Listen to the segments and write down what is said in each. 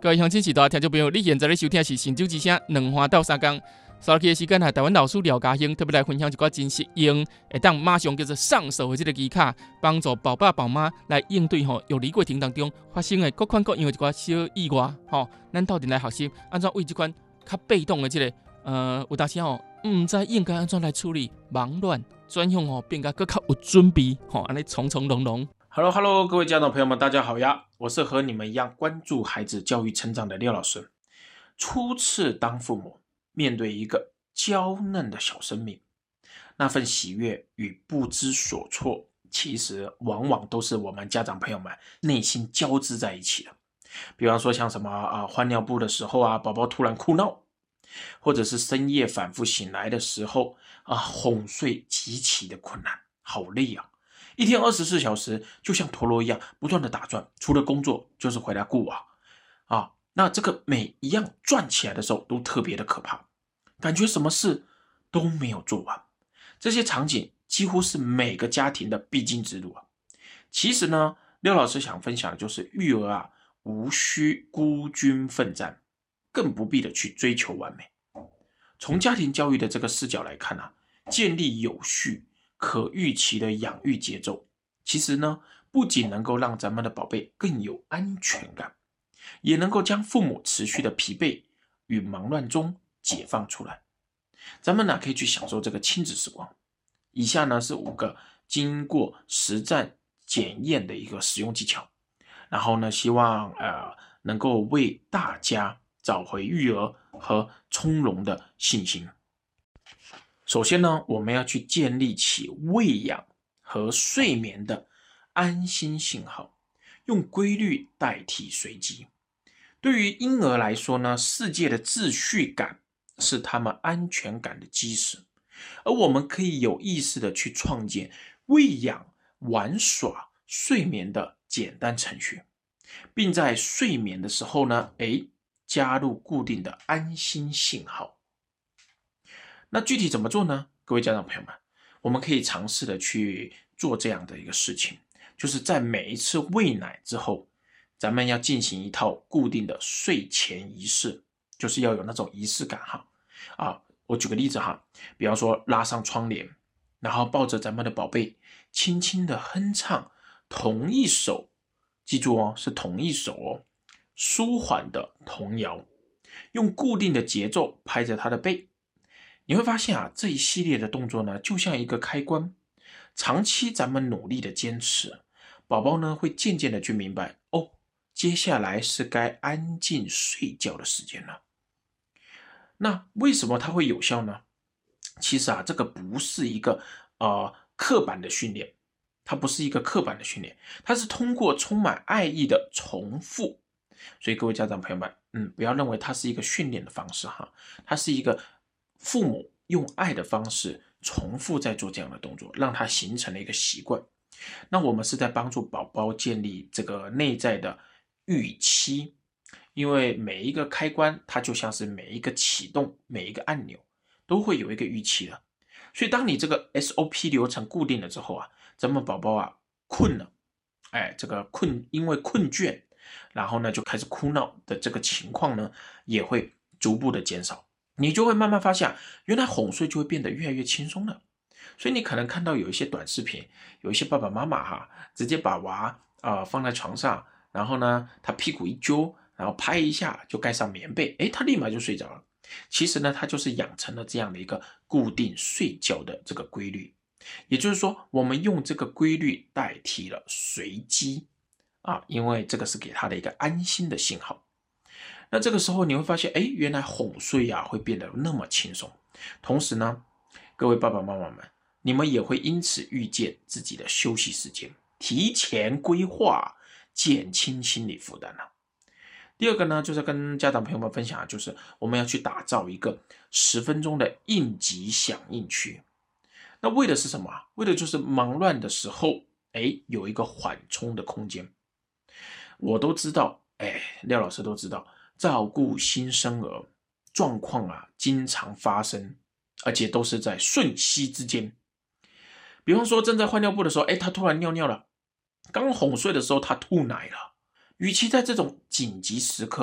各位乡亲、时代听众朋友，你现在咧收听的是《神州之声》两花到三工。稍期的时间，台湾老师廖家兴特别来分享一寡真实用，会当马上叫做上手的这个技巧，帮助宝爸宝妈来应对育儿过程当中发生的各款各样的一寡小意外。咱到底来学习安怎为这款较被动的这个有当时唔知应该安怎来处理忙乱，转向变得更较有准备，安尼从从容容。 Hello， 各位家长朋友们，大家好呀！我是和你们一样关注孩子教育成长的廖老师。初次当父母，面对一个娇嫩的小生命，那份喜悦与不知所措，其实往往都是我们家长朋友们内心交织在一起的。比方说像什么换尿布的时候宝宝突然哭闹，或者是深夜反复醒来的时候哄睡极其的困难，好累啊！一天24小时就像陀螺一样不断的打转，除了工作就是回来顾娃那这个每一样转起来的时候都特别的可怕，感觉什么事都没有做完。这些场景几乎是每个家庭的必经之路其实呢，廖老师想分享的就是育儿无需孤军奋战，更不必的去追求完美。从家庭教育的这个视角来看建立有序可预期的养育节奏，其实呢，不仅能够让咱们的宝贝更有安全感，也能够将父母持续的疲惫与忙乱中解放出来。咱们可以去享受这个亲子时光。以下呢是5个经过实战检验的一个使用技巧，然后呢，希望能够为大家找回育儿和从容的信心。首先呢，我们要去建立起喂养和睡眠的安心信号，用规律代替随机。对于婴儿来说呢，世界的秩序感是他们安全感的基石，而我们可以有意识的去创建喂养、玩耍、睡眠的简单程序，并在睡眠的时候呢，加入固定的安心信号。那具体怎么做呢？各位家长朋友们，我们可以尝试的去做这样的一个事情，就是在每一次喂奶之后，咱们要进行一套固定的睡前仪式，就是要有那种仪式感我举个例子比方说拉上窗帘，然后抱着咱们的宝贝，轻轻的哼唱同一首，记住是同一首舒缓的童谣，用固定的节奏拍着他的背。你会发现这一系列的动作呢，就像一个开关，长期咱们努力的坚持，宝宝呢会渐渐的去明白接下来是该安静睡觉的时间了。那为什么它会有效呢？其实这个不是一个刻板的训练，它不是一个刻板的训练，它是通过充满爱意的重复。所以各位家长朋友们，不要认为它是一个训练的方式它是一个父母用爱的方式重复在做这样的动作，让它形成了一个习惯。那我们是在帮助宝宝建立这个内在的预期，因为每一个开关它就像是每一个启动，每一个按钮都会有一个预期的。所以当你这个 SOP 流程固定了之后咱们宝宝困了，这个因为困倦，然后呢就开始哭闹的这个情况呢，也会逐步的减少。你就会慢慢发现原来哄睡就会变得越来越轻松了。所以你可能看到有一些短视频，有一些爸爸妈妈直接把娃放在床上，然后呢他屁股一揪，然后拍一下就盖上棉被，他立马就睡着了。其实呢，他就是养成了这样的一个固定睡觉的这个规律。也就是说，我们用这个规律代替了随机因为这个是给他的一个安心的信号。那这个时候你会发现原来哄睡会变得那么轻松。同时呢，各位爸爸妈妈们，你们也会因此遇见自己的休息时间，提前规划，减轻心理负担第二个呢，就是跟家长朋友们分享的，就是我们要去打造一个10分钟的应急响应区。那为的是什么？为的就是忙乱的时候有一个缓冲的空间。我都知道廖老师都知道，照顾新生儿状况经常发生，而且都是在瞬息之间。比方说正在换尿布的时候他突然尿尿了，刚哄睡的时候他吐奶了。与其在这种紧急时刻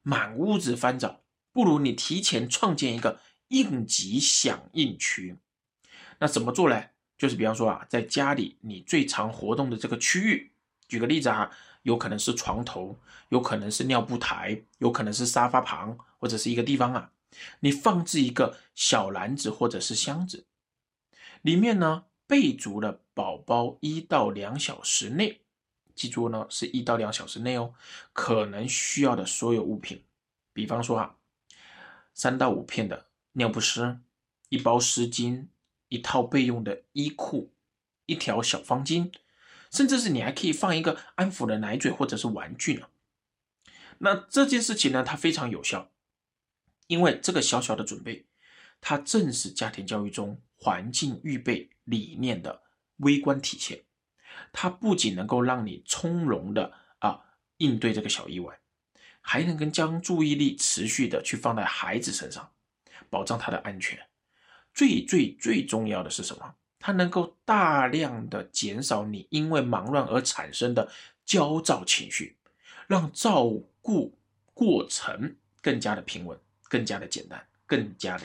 满屋子翻找，不如你提前创建一个应急响应区。那怎么做呢？就是比方说在家里你最常活动的这个区域，举个例子有可能是床头，有可能是尿布台，有可能是沙发旁，或者是一个地方你放置一个小篮子或者是箱子，里面呢备足了宝宝1到2小时内，记住呢是1到2小时内可能需要的所有物品。比方说3到5片的尿不湿，1包湿巾，1套备用的衣裤，1条小方巾，甚至是你还可以放一个安抚的奶嘴或者是玩具呢。那这件事情呢它非常有效，因为这个小小的准备，它正是家庭教育中环境预备理念的微观体现。它不仅能够让你从容的应对这个小意外，还能将注意力持续的去放在孩子身上，保障他的安全。最重要的是什么？它能够大量的减少你因为忙乱而产生的焦躁情绪，让照顾过程更加的平稳，更加的简单，更加的